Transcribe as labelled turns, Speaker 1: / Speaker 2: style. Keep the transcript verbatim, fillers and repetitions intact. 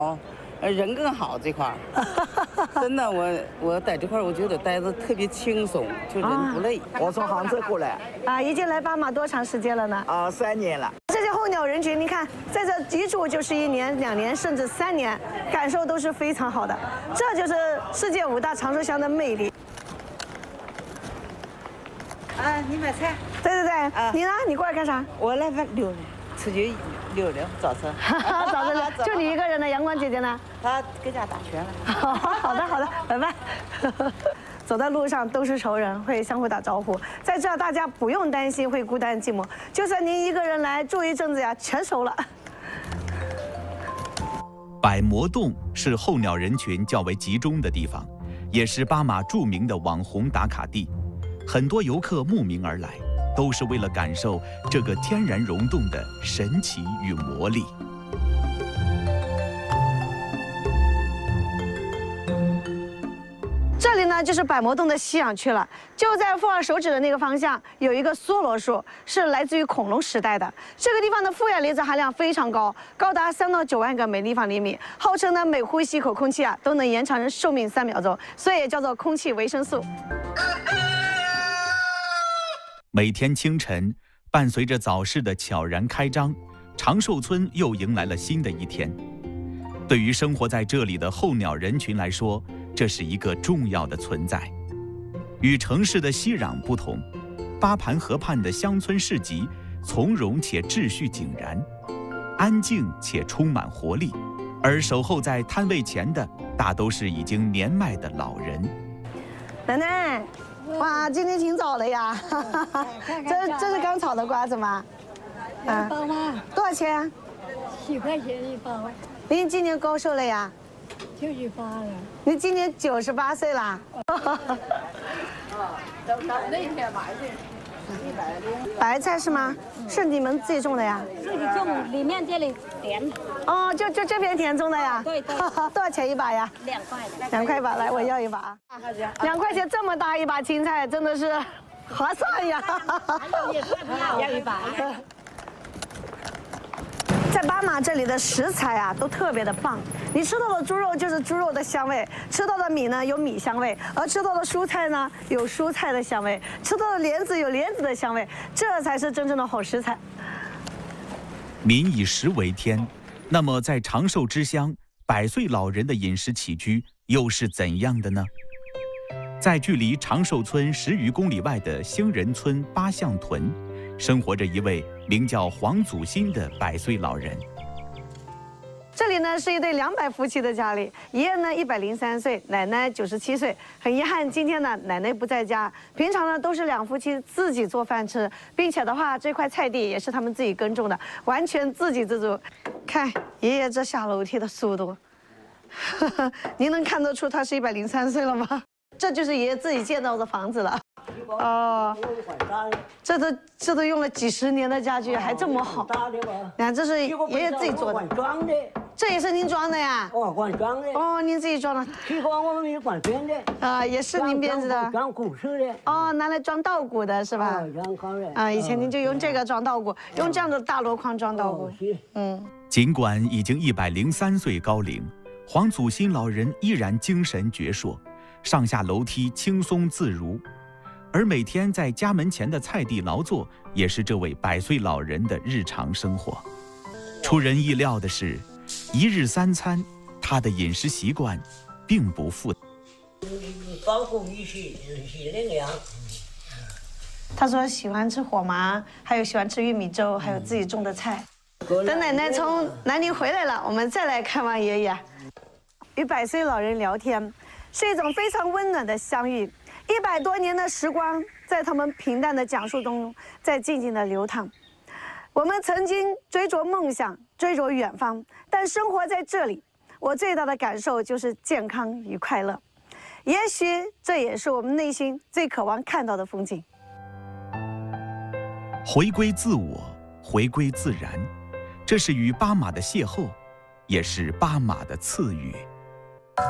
Speaker 1: 哦，呃，人更好这块儿，真的，我我在这块儿，我觉得待着特别轻松，就人不累。
Speaker 2: 啊、我从杭州过来，
Speaker 3: 啊，已经来巴马多长时间了呢？
Speaker 2: 啊，三年了。
Speaker 3: 这些候鸟人群，你看，在这一住就是一年、两年，甚至三年，感受都是非常好的。这就是世界五大长寿乡的魅力。
Speaker 1: 啊，你买菜？
Speaker 3: 对对对，啊、你呢？你过来干啥？
Speaker 1: 我来溜，出去溜溜，早晨。
Speaker 3: 早晨溜，就你一个人呢？阳光姐姐呢？
Speaker 1: 她搁家打拳了。
Speaker 3: 好的好的，拜拜。走在路上都是熟人，会相互打招呼。在这儿大家不用担心会孤单寂寞，就算您一个人来住一阵子呀，全熟了。
Speaker 4: 百魔洞是候鸟人群较为集中的地方，也是巴马著名的网红打卡地。很多游客慕名而来，都是为了感受这个天然溶洞的神奇与魔力。
Speaker 3: 这里呢就是百魔洞的吸氧区了，就在富二手指的那个方向有一个梭罗树，是来自于恐龙时代的。这个地方的负氧离子含量非常高，高达三到九万个每立方厘米，号称呢每呼吸一口空气啊都能延长人寿命三秒钟，所以也叫做空气维生素。
Speaker 4: 每天清晨，伴随着早市的悄然开张，长寿村又迎来了新的一天。对于生活在这里的候鸟人群来说，这是一个重要的存在。与城市的熙攘不同，八盘河畔的乡村市集从容且秩序井然，安静且充满活力，而守候在摊位前的大都是已经年迈的老人。
Speaker 3: 奶奶，哇，今天挺早了呀！这这是刚炒的瓜子吗？
Speaker 5: 啊，包吗？
Speaker 3: 多少钱啊？
Speaker 5: 十块钱一包。
Speaker 3: 您今年高寿了呀？
Speaker 5: 九十八了。
Speaker 3: 您今年九十八岁啦？白菜是吗？是你们自己种的呀？
Speaker 5: 自己种，里面这里田。
Speaker 3: 哦，就就这片田种的呀？
Speaker 5: 对对。
Speaker 3: 多少钱一把呀？
Speaker 5: 两块。
Speaker 3: 两块一把，来，我要一把。两块钱这么大一把青菜，真的是划算呀！
Speaker 5: 要一把。
Speaker 3: 在巴马这里的食材啊，都特别的棒。你吃到的猪肉就是猪肉的香味，吃到的米呢有米香味，而吃到的蔬菜呢有蔬菜的香味，吃到的莲子有莲子的香味，这才是真正的好食材。
Speaker 4: 民以食为天，那么在长寿之乡，百岁老人的饮食起居又是怎样的呢？在距离长寿村十余公里外的兴仁村八象屯，生活着一位名叫黄祖新的百岁老人。
Speaker 3: 这里呢是一对两百夫妻的家里，爷爷呢一百零三岁，奶奶九十七岁。很遗憾，今天呢奶奶不在家。平常呢都是两夫妻自己做饭吃，并且的话这块菜地也是他们自己耕种的，完全自给自足。看爷爷这下楼梯的速度，呵呵，您能看得出他是一百零三岁了吗？这就是爷爷自己建造的房子了。哦，这都这都用了几十年的家具，还这么好。你看，这是爷爷自己做的。
Speaker 2: 装的。
Speaker 3: 这也是您装的呀？
Speaker 2: 哦，管装的。
Speaker 3: 哦，您自己装的。
Speaker 2: 西瓜我们也管编的。
Speaker 3: 啊，也是您编织的。
Speaker 2: 装古式的。
Speaker 3: 哦，拿来装稻谷的是吧？
Speaker 2: 装高的。
Speaker 3: 啊，以前您就用这个装稻谷，用这样的大箩筐装稻谷。嗯。
Speaker 4: 尽管已经一百零三岁高龄，黄祖新老人依然精神矍铄，上下楼梯轻松自如。而每天在家门前的菜地劳作，也是这位百岁老人的日常生活。出人意料的是，一日三餐，他的饮食习惯并不复杂。
Speaker 2: 包括一些一些那个样。
Speaker 3: 他说喜欢吃火麻，还有喜欢吃玉米粥，还有自己种的菜。等奶奶从南宁回来了，我们再来看望爷爷。与百岁老人聊天，是一种非常温暖的相遇。一百多年的时光，在他们平淡的讲述中，在静静的流淌。我们曾经追逐梦想，追逐远方，但生活在这里，我最大的感受就是健康与快乐。也许这也是我们内心最渴望看到的风景。
Speaker 4: 回归自我，回归自然，这是与巴马的邂逅，也是巴马的赐予。